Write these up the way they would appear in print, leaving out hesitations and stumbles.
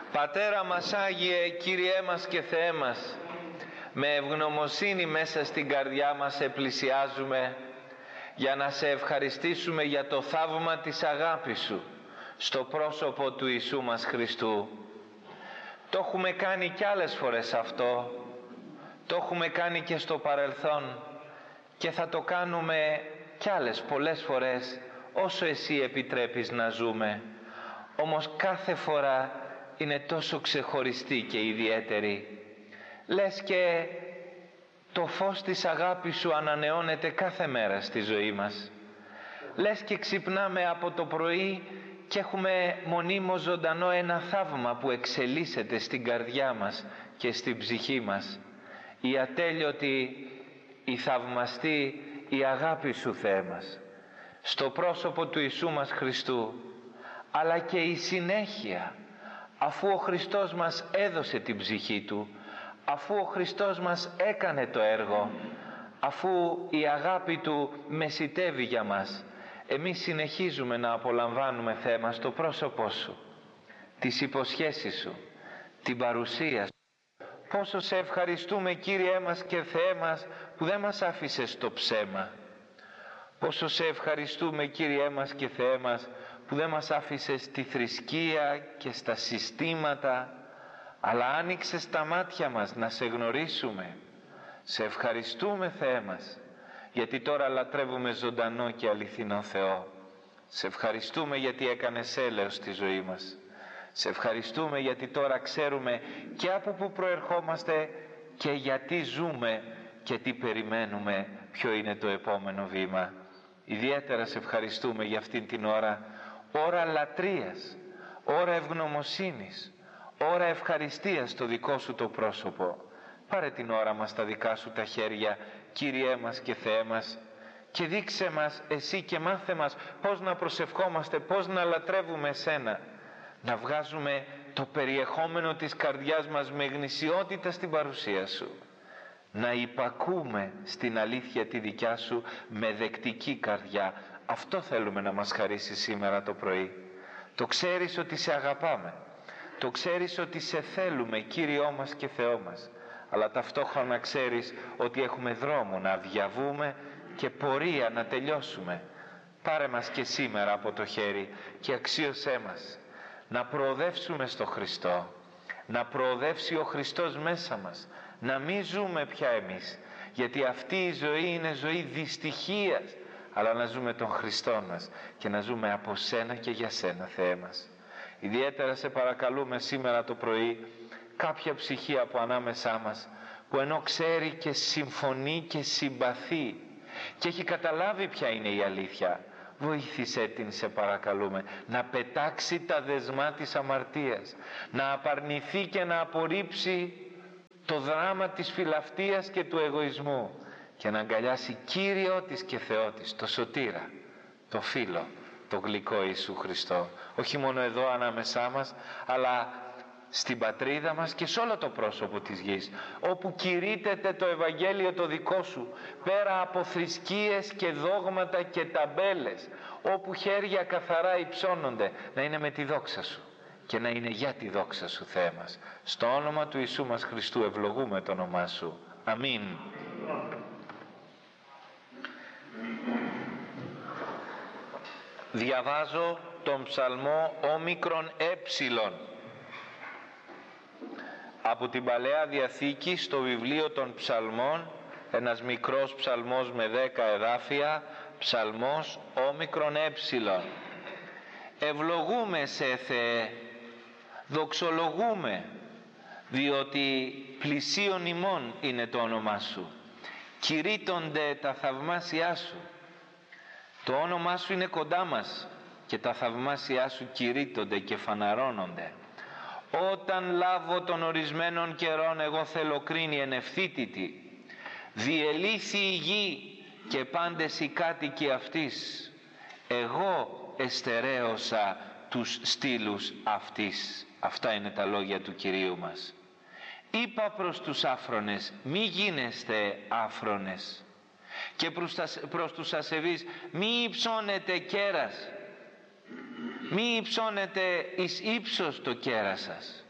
Πατέρα μας Άγιε, Κύριέ μας και Θεέ μας, με ευγνωμοσύνη μέσα στην καρδιά μας πλησιάζουμε για να σε ευχαριστήσουμε για το θαύμα της αγάπης Σου στο πρόσωπο του Ιησού μας Χριστού. Το έχουμε κάνει κι άλλες φορές αυτό, το έχουμε κάνει και στο παρελθόν και θα το κάνουμε κι άλλες πολλές φορές όσο Εσύ επιτρέπεις να ζούμε. Όμως κάθε φορά είναι τόσο ξεχωριστή και ιδιαίτερη. Λες και το φως της αγάπης Σου ανανεώνεται κάθε μέρα στη ζωή μας. Λες και ξυπνάμε από το πρωί και έχουμε μονίμως ζωντανό ένα θαύμα που εξελίσσεται στην καρδιά μας και στην ψυχή μας. Η ατέλειωτη, η θαυμαστή, η αγάπη Σου Θεέ μας, στο πρόσωπο του Ιησού μας Χριστού, αλλά και η συνέχεια, αφού ο Χριστός μας έδωσε την ψυχή Του, αφού ο Χριστός μας έκανε το έργο, αφού η αγάπη Του μεσιτεύει για μας, εμείς συνεχίζουμε να απολαμβάνουμε, Θεέ μας, το πρόσωπό Σου, τις υποσχέσεις Σου, την παρουσία Σου. Πόσο σε ευχαριστούμε, Κύριέ μας και Θεέ μας, που δεν μας άφησες στο ψέμα. Πόσο σε ευχαριστούμε, Κύριέ μας και Θεέ μας, που δεν μας άφησες στη θρησκεία και στα συστήματα, αλλά άνοιξες τα μάτια μας να σε γνωρίσουμε. Σε ευχαριστούμε, Θεέ μας, γιατί τώρα λατρεύουμε ζωντανό και αληθινό Θεό. Σε ευχαριστούμε γιατί έκανες έλεος στη ζωή μας. Σε ευχαριστούμε γιατί τώρα ξέρουμε και από πού προερχόμαστε και γιατί ζούμε και τι περιμένουμε, ποιο είναι το επόμενο βήμα. Ιδιαίτερα σε ευχαριστούμε για αυτήν την ώρα λατρείας, ώρα ευγνωμοσύνης, ώρα ευχαριστίας στο δικό Σου το πρόσωπο. Πάρε την ώρα μας στα δικά Σου τα χέρια, Κύριέ μας και Θεέ μας, και δείξε μας Εσύ και μάθε μας πώς να προσευχόμαστε, πώς να λατρεύουμε Εσένα, να βγάζουμε το περιεχόμενο της καρδιάς μας με γνησιότητα στην παρουσία Σου, να υπακούμε στην αλήθεια τη δικιά Σου με δεκτική καρδιά. Αυτό θέλουμε να μας χαρίσει σήμερα το πρωί. Το ξέρεις ότι Σε αγαπάμε, το ξέρεις ότι Σε θέλουμε, Κύριό μας και Θεό μας, αλλά ταυτόχρονα ξέρεις ότι έχουμε δρόμο να διαβούμε και πορεία να τελειώσουμε. Πάρε μας και σήμερα από το χέρι και αξίωσέ μας να προοδεύσουμε στο Χριστό, να προοδεύσει ο Χριστός μέσα μας, να μην ζούμε πια εμείς, γιατί αυτή η ζωή είναι ζωή δυστυχίας, αλλά να ζούμε τον Χριστό μας και να ζούμε από Σένα και για Σένα, Θεέ μας. Ιδιαίτερα σε παρακαλούμε σήμερα το πρωί κάποια ψυχή από ανάμεσά μας που ενώ ξέρει και συμφωνεί και συμπαθεί και έχει καταλάβει ποια είναι η αλήθεια, βοήθησέ την, σε παρακαλούμε, να πετάξει τα δεσμά της αμαρτίας, να απαρνηθεί και να απορρίψει το δράμα της φιλαυτίας και του εγωισμού και να αγκαλιάσει Κύριο της και Θεό της, το Σωτήρα, το Φίλο, το γλυκό Ιησού Χριστό, όχι μόνο εδώ ανάμεσά μας, αλλά στην πατρίδα μας και σε όλο το πρόσωπο της γης, όπου κηρύττεται το Ευαγγέλιο το δικό Σου, πέρα από θρησκείες και δόγματα και ταμπέλες, όπου χέρια καθαρά υψώνονται, να είναι με τη δόξα Σου και να είναι για τη δόξα Σου, Θεέ μας. Στο όνομα του Ιησού μας Χριστού ευλογούμε το όνομά Σου. Αμήν. Διαβάζω τον ψαλμό όμικρον έψιλον από την Παλαιά Διαθήκη στο βιβλίο των ψαλμών, ένας μικρός ψαλμός με 10 εδάφια, ψαλμός όμικρον έψιλον. Ευλογούμε Σε, Θεέ, δοξολογούμε, διότι πλησίον ημών είναι το όνομά Σου, κηρύττονται τα θαυμάσια Σου. Το όνομά Σου είναι κοντά μας και τα θαυμάσια Σου κηρύττονται και φαναρώνονται. Όταν λάβω των ορισμένων καιρών, εγώ θέλω κρίνη εν ευθύτητη. Διελήθη η γη και πάντες οι κάτοικοι αυτής. Εγώ εστερέωσα τους στήλους αυτής. Αυτά είναι τα λόγια του Κυρίου μας. Είπα προς τους άφρονες, μη γίνεστε άφρονες, και προς τους ασεβείς, μη υψώνετε κέρας, μη υψώνετε εις ύψος το κέρας σας.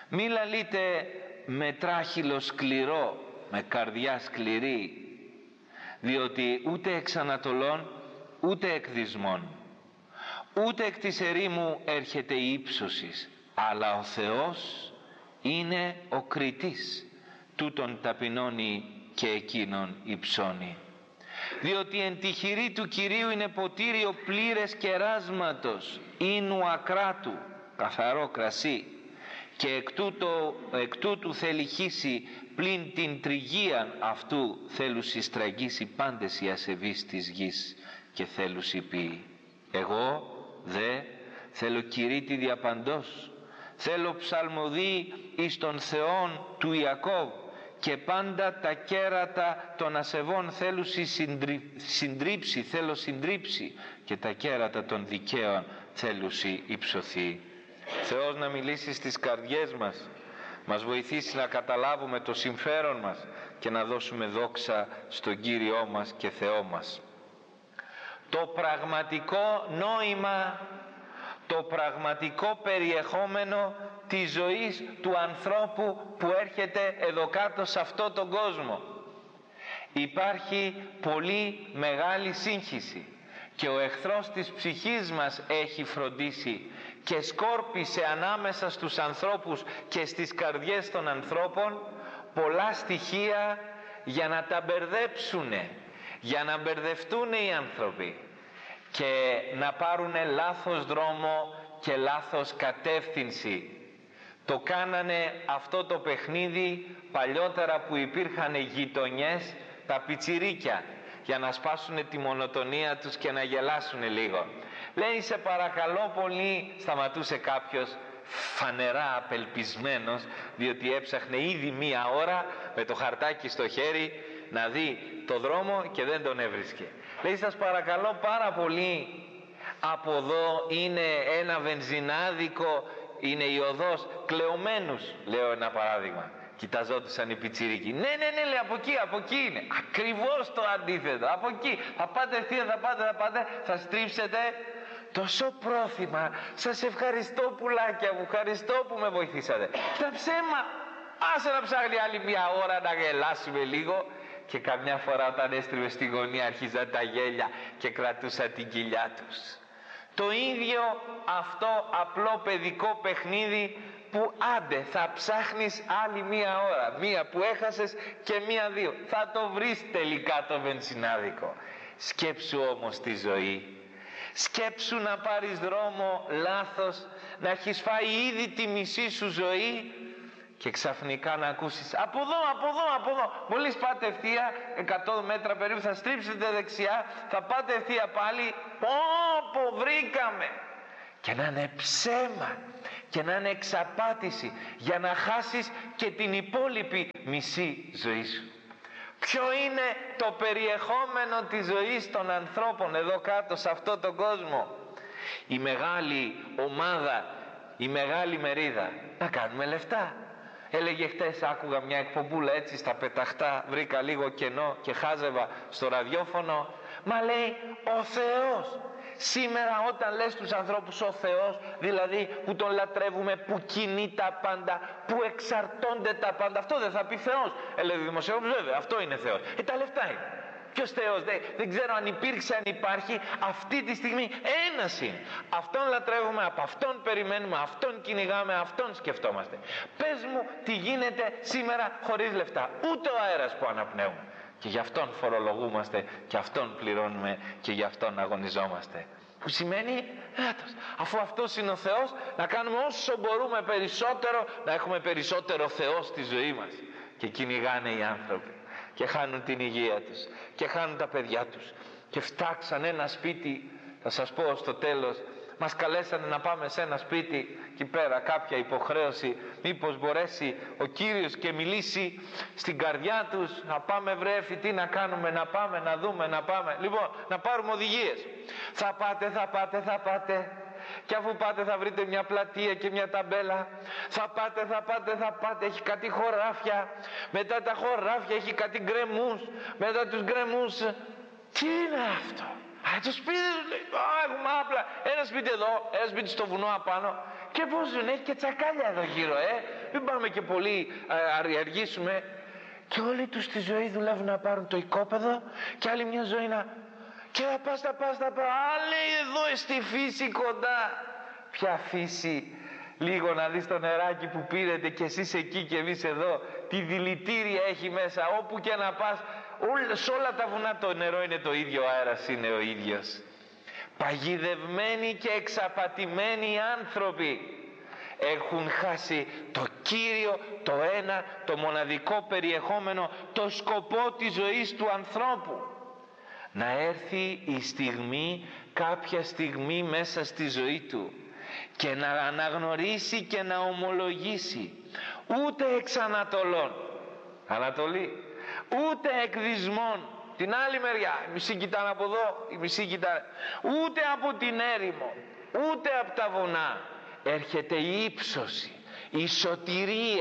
Μη λαλείτε με τράχυλο σκληρό, με καρδιά σκληρή, διότι ούτε εξ Ανατολών, ούτε εκ δυσμών, ούτε εκ της ερήμου έρχεται η ύψωσης, αλλά ο Θεός είναι ο κριτής, τούτον ταπεινώνει και εκείνον υψώνει. Διότι εν τη χειρή του Κυρίου είναι ποτήριο πλήρες κεράσματος, ίνου ακράτου, καθαρό κρασί, και εκ τούτου θέλει χύσει, πλην την τριγίαν αυτού θέλουσι στραγγίσει πάντες οι ασεβείς της γης, και θέλουσι πει: εγώ δε θέλω κηρύττει διαπαντός, θέλω ψαλμοδί εις τον Θεόν του Ιακώβ, και πάντα τα κέρατα των ασεβών θέλουσι συντρίψει, θέλω συντρίψει, και τα κέρατα των δικαίων θέλουσι υψωθεί. Θεός να μιλήσει στις καρδιές μας βοηθήσει να καταλάβουμε το συμφέρον μας και να δώσουμε δόξα στον Κύριό μας και Θεό μας. Το πραγματικό νόημα, το πραγματικό περιεχόμενο της ζωής του ανθρώπου που έρχεται εδώ κάτω σε αυτό τον κόσμο. Υπάρχει πολύ μεγάλη σύγχυση και ο εχθρός της ψυχής μας έχει φροντίσει και σκόρπισε ανάμεσα στους ανθρώπους και στις καρδιές των ανθρώπων πολλά στοιχεία για να τα μπερδέψουνε, για να μπερδευτούν οι άνθρωποι και να πάρουν λάθος δρόμο και λάθος κατεύθυνση. Το κάνανε αυτό το παιχνίδι παλιότερα που υπήρχαν γειτονιές, τα πιτσιρίκια, για να σπάσουν τη μονοτονία τους και να γελάσουν λίγο. Λέει: σε παρακαλώ πολύ, σταματούσε κάποιος φανερά απελπισμένος, διότι έψαχνε ήδη 1 ώρα με το χαρτάκι στο χέρι να δει το δρόμο και δεν τον έβρισκε. Λέει: σας παρακαλώ πάρα πολύ, από εδώ είναι ένα βενζινάδικο, είναι η οδός Κλεωμένους, λέω ένα παράδειγμα. Κοιταζόντουσαν οι πιτσιρίκοι. Ναι, λέει, από εκεί είναι. Ακριβώς το αντίθετο. Από εκεί. Θα πάτε ευθεία, θα πάτε, θα στρίψετε. Τόσο πρόθυμα. Σας ευχαριστώ πουλάκια μου. Ευχαριστώ που με βοηθήσατε. Τα ψέμα. Άσε να ψάχνει άλλη 1 ώρα να γελάσουμε λίγο. Και καμιά φορά όταν έστριβε στη γωνία αρχίζαν τα γέλια και κρατούσαν την κοιλιά τους. Το ίδιο αυτό απλό παιδικό παιχνίδι που άντε θα ψάχνεις άλλη 1 ώρα, 1 που έχασες και 1-2, θα το βρεις τελικά το βενζινάδικο. Σκέψου όμως τη ζωή, σκέψου να πάρεις δρόμο λάθος, να έχεις φάει ήδη τη μισή σου ζωή και ξαφνικά να ακούσεις από εδώ, μόλις πάτε ευθεία 100 μέτρα περίπου θα στρίψετε δεξιά, θα πάτε ευθεία πάλι, πω βρήκαμε, και να είναι ψέμα και να είναι εξαπάτηση για να χάσεις και την υπόλοιπη μισή ζωή σου. Ποιο είναι το περιεχόμενο της ζωής των ανθρώπων εδώ κάτω σε αυτό τον κόσμο? Η μεγάλη ομάδα, η μεγάλη μερίδα, να κάνουμε λεφτά. Έλεγε χτες, άκουγα μια εκπομπούλα έτσι στα πεταχτά, βρήκα λίγο κενό και χάζευα στο ραδιόφωνο. Μα λέει, ο Θεός. Σήμερα όταν λες τους ανθρώπους ο Θεός, δηλαδή που τον λατρεύουμε, που κινεί τα πάντα, που εξαρτώνται τα πάντα, αυτό δεν θα πει Θεός? Έλεγε δημοσιογράφος, βέβαια, αυτό είναι Θεός. Τα λεφτά είναι. Ποιος Θεός? Δεν ξέρω αν υπήρξε, αν υπάρχει. Αυτή τη στιγμή ένας είναι. Αυτόν λατρεύουμε, από αυτόν περιμένουμε, αυτόν κυνηγάμε, αυτόν σκεφτόμαστε. Πες μου τι γίνεται σήμερα χωρίς λεφτά? Ούτε ο αέρας που αναπνέουμε. Και γι' αυτόν φορολογούμαστε και αυτόν πληρώνουμε και γι' αυτόν αγωνιζόμαστε. Που σημαίνει, αφού αυτός είναι ο Θεός, να κάνουμε όσο μπορούμε περισσότερο, να έχουμε περισσότερο Θεό στη ζωή μας. Και κυνηγάνε οι άνθρωποι και χάνουν την υγεία τους και χάνουν τα παιδιά τους και φτάξαν ένα σπίτι. Θα σας πω στο τέλος, μας καλέσανε να πάμε σε ένα σπίτι εκεί πέρα, κάποια υποχρέωση, μήπως μπορέσει ο Κύριος και μιλήσει στην καρδιά τους. Να πάμε βρέφη, τι να κάνουμε, να πάμε να δούμε, να πάμε, λοιπόν, να πάρουμε οδηγίες. Θα πάτε και αφού πάτε θα βρείτε μια πλατεία και μια ταμπέλα. Θα πάτε, έχει κάτι χωράφια, μετά τα χωράφια έχει κάτι γκρεμούς, μετά τους γκρεμούς, τι είναι αυτό? Το σπίτι σου λέει, έχουμε άπλα, ένα σπίτι εδώ, ένα σπίτι στο βουνό απάνω Και πώς δεν έχει και τσακάλια εδώ γύρω, μην πάμε και πολύ αργήσουμε. Και όλοι τους στη ζωή δουλεύουν να πάρουν το οικόπεδο και άλλη μια ζωή να... Και θα πας, άλλη εδώ στη φύση κοντά. Ποια φύση? Λίγο να δεις το νεράκι που πήρετε και εσείς εκεί και εμείς εδώ, τι δηλητήρια έχει μέσα. Όπου και να πας, σε όλα τα βουνά το νερό είναι το ίδιο, ο αέρας είναι ο ίδιος. Παγιδευμένοι και εξαπατημένοι άνθρωποι έχουν χάσει το κύριο, το ένα, το μοναδικό περιεχόμενο, το σκοπό της ζωής του ανθρώπου. Να έρθει η στιγμή, κάποια στιγμή μέσα στη ζωή του, και να αναγνωρίσει και να ομολογήσει, ούτε εξ Ανατολών, Ανατολή, ούτε εκ δυσμών, την άλλη μεριά, η μισή κοιτάνε από εδώ, η μισή κοιτάνε, ούτε από την έρημο, ούτε από τα βουνά, έρχεται η ύψωση, η σωτηρία.